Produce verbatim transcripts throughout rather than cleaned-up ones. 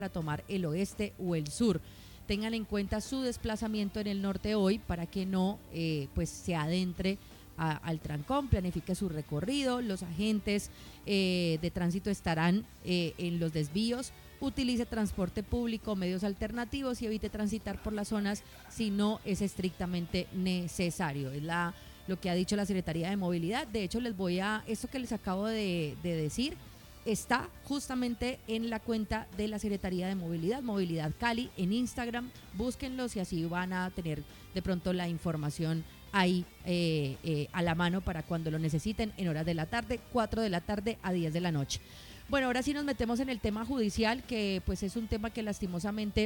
para tomar el oeste o el sur. Tengan en cuenta su desplazamiento en el norte hoy para que no eh, pues se adentre a, al trancón, planifique su recorrido, los agentes eh, de tránsito estarán eh, en los desvíos, utilice transporte público, medios alternativos y evite transitar por las zonas si no es estrictamente necesario. Es la, lo que ha dicho la Secretaría de Movilidad. De hecho, les voy a, esto que les acabo de, de decir, está justamente en la cuenta de la Secretaría de Movilidad, Movilidad Cali, en Instagram. Búsquenlos y así van a tener de pronto la información ahí eh, eh, a la mano para cuando lo necesiten en horas de la tarde, cuatro de la tarde a diez de la noche. Bueno, ahora sí nos metemos en el tema judicial, que pues es un tema que lastimosamente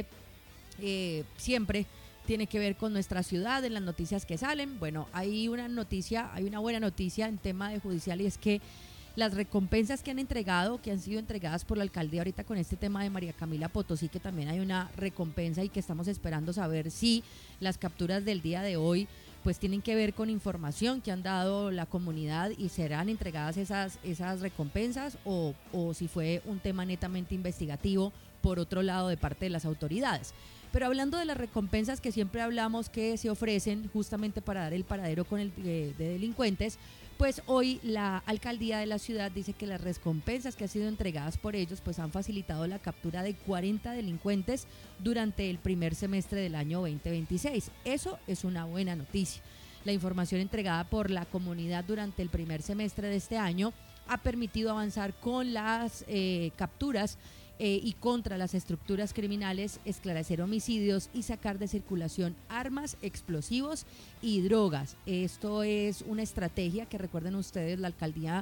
eh, siempre tiene que ver con nuestra ciudad, en las noticias que salen. Bueno, hay una noticia, hay una buena noticia en tema de judicial, y es que las recompensas que han entregado, que han sido entregadas por la alcaldía ahorita con este tema de María Camila Potosí, que también hay una recompensa y que estamos esperando saber si las capturas del día de hoy pues tienen que ver con información que han dado la comunidad y serán entregadas esas, esas recompensas o, o si fue un tema netamente investigativo por otro lado de parte de las autoridades. Pero hablando de las recompensas que siempre hablamos que se ofrecen justamente para dar el paradero con el de, de delincuentes, pues hoy la alcaldía de la ciudad dice que las recompensas que han sido entregadas por ellos pues han facilitado la captura de cuarenta delincuentes durante el primer semestre del año veinte veintiséis. Eso es una buena noticia. La información entregada por la comunidad durante el primer semestre de este año ha permitido avanzar con las eh, capturas Eh, y contra las estructuras criminales, esclarecer homicidios y sacar de circulación armas, explosivos y drogas. Esto es una estrategia que, recuerden ustedes, la alcaldía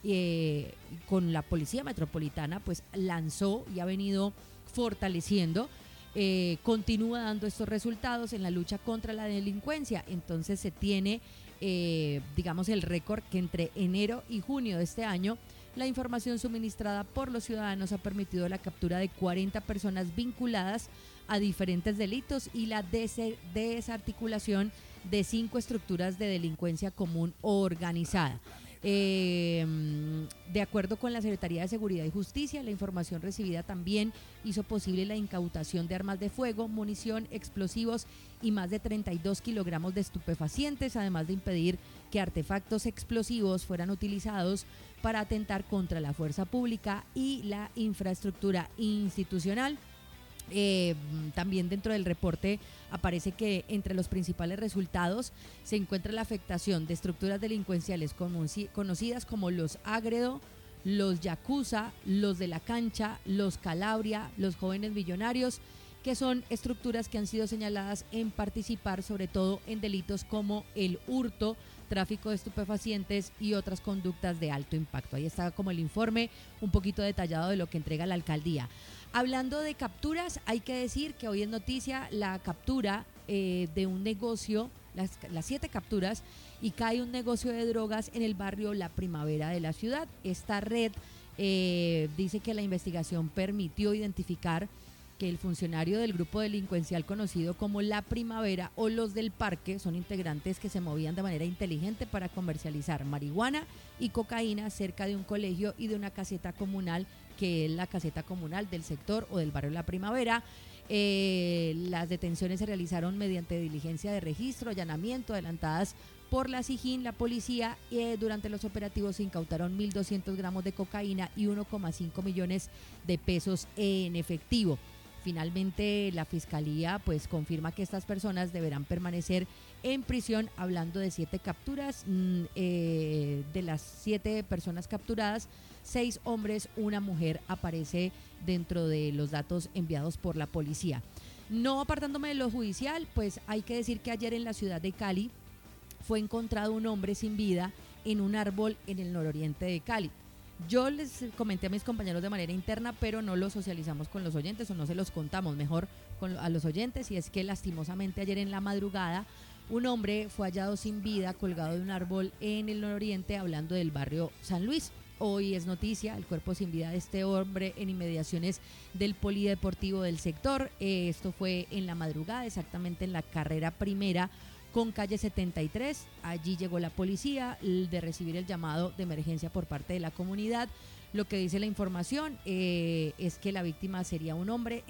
eh, con la Policía Metropolitana pues lanzó y ha venido fortaleciendo. Eh, continúa dando estos resultados en la lucha contra la delincuencia. Entonces se tiene, eh, digamos, el récord que entre enero y junio de este año la información suministrada por los ciudadanos ha permitido la captura de cuarenta personas vinculadas a diferentes delitos y la des- desarticulación de cinco estructuras de delincuencia común organizada. Eh, de acuerdo con la Secretaría de Seguridad y Justicia, la información recibida también hizo posible la incautación de armas de fuego, munición, explosivos y más de treinta y dos kilogramos de estupefacientes, además de impedir que artefactos explosivos fueran utilizados para atentar contra la fuerza pública y la infraestructura institucional. Eh, también dentro del reporte aparece que entre los principales resultados se encuentra la afectación de estructuras delincuenciales conocidas como los Agredo, los Yakuza, los de la Cancha, los Calabria, los Jóvenes Millonarios, que son estructuras que han sido señaladas en participar sobre todo en delitos como el hurto, tráfico de estupefacientes y otras conductas de alto impacto. Ahí está como el informe un poquito detallado de lo que entrega la alcaldía. Hablando de capturas, hay que decir que hoy es noticia la captura eh, de un negocio, las, las siete capturas, y cae un negocio de drogas en el barrio La Primavera de la ciudad. Esta red eh, dice que la investigación permitió identificar que el funcionario del grupo delincuencial conocido como La Primavera o los del Parque son integrantes que se movían de manera inteligente para comercializar marihuana y cocaína cerca de un colegio y de una caseta comunal, que es la caseta comunal del sector o del barrio La Primavera. Eh, las detenciones se realizaron mediante diligencia de registro, allanamiento, adelantadas por la SIJIN, la policía. Eh, durante los operativos se incautaron mil doscientos gramos de cocaína y uno coma cinco millones de pesos en efectivo. Finalmente, la fiscalía pues confirma que estas personas deberán permanecer en prisión, hablando de siete capturas. Mm, eh, de las siete personas capturadas, seis hombres, una mujer aparece dentro de los datos enviados por la policía. No apartándome de lo judicial, pues hay que decir que ayer en la ciudad de Cali fue encontrado un hombre sin vida en un árbol en el nororiente de Cali. Yo les comenté a mis compañeros de manera interna, pero no lo socializamos con los oyentes o no se los contamos mejor con, a los oyentes, y es que lastimosamente ayer en la madrugada un hombre fue hallado sin vida colgado de un árbol en el nororiente, hablando del barrio San Luis. Hoy es noticia el cuerpo sin vida de este hombre en inmediaciones del polideportivo del sector. Eh, esto fue en la madrugada, exactamente en la carrera primera con calle setenta y tres. Allí llegó la policía de recibir el llamado de emergencia por parte de la comunidad. Lo que dice la información eh, es que la víctima sería un hombre